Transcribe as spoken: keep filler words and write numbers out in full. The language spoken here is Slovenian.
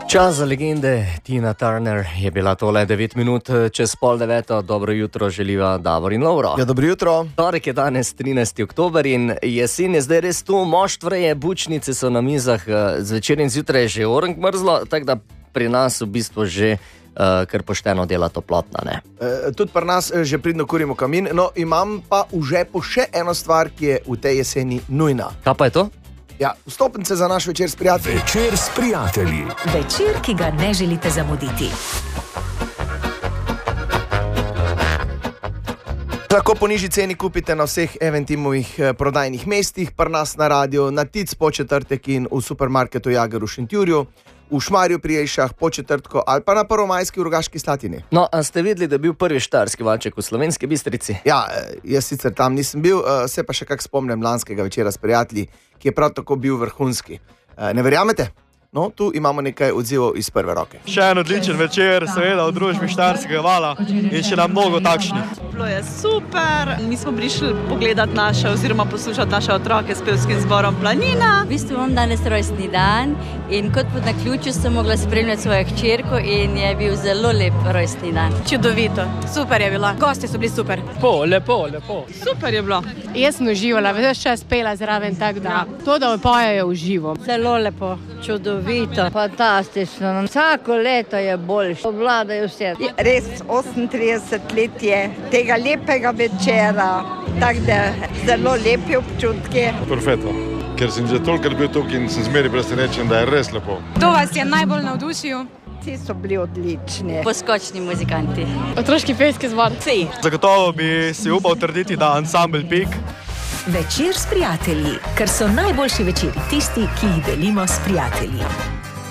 Čas za legende. Tina Turner je bila tole devet minut čez pol deveto. Dobro jutro želiva Davor in Lovro. Ja, dobro jutro. Torek je danes trinajsti oktober in jesen je zdaj res tu. Moštveje, bučnice so na mizah, zvečer in zjutraj je že orenk mrzlo, tako da pri nas v bistvu že uh, kar pošteno dela toplotna. Ne? E, tudi pri nas že pridno kurimo kamin, no imam pa v žepu še eno stvar, ki je v tej jeseni nujna. Kaj pa je to? Ja, vstopnice za naš večer s prijatelji. Večer s prijatelji. Večer, ki ga ne želite zamuditi. Lahko po nižji ceni kupite na vseh Eventimovih prodajnih mestih, pri nas na radio, na Tic po četrtek in v supermarketu Jager v Šentjurju, v Šmarju pri Jelšah po četrtko ali pa na Prvomajski v Rogaški Slatini. No, a ste videli, da je bil prvi štajerski valček v Slovenski Bistrici? Ja, jaz sicer tam nisem bil, se pa še kak spomnim lanskega večera s prijatelji, ki je prav tako bil vrhunski. Ne verjamete? No, tu imamo nekaj odzivov iz prve roke. Še en odličen večer, seveda v družbi štajerskega vala in še na mnogo takšnih. Bilo je super, mi smo prišli pogledati naše oziroma poslušati naše otroke s pevskim zborom Planina. V bistvu imam danes rojstni dan in kot po naključju sem mogla spremljati svojo hčerko in je bil zelo lep rojstni dan. Čudovito, super je bilo, gosti so bili super. Lepo, lepo, lepo. Super je bilo. Jaz sem uživala, ves čas pela zraven, tako da to, da pojejo v živo. Zelo lepo, čudovito. Fantastično, vsako leto je boljše, obvladajo vse. Res osemintrideset let je tega lepega večera, tako da zelo lepi občutki. Perfetno, ker sem že tolikrat bil tukaj in sem zmeri presenečen, da je res lepo. Kdo vas je najbolj navdušil? Vsi so bili odlični. Poskočni muzikanti. Otroški pevski zbor. Vsi. Zagotovo bi si upal trditi, da ansambel Pik. Večer s prijatelji, ker so najboljši večeri tisti, ki jih delimo s prijatelji.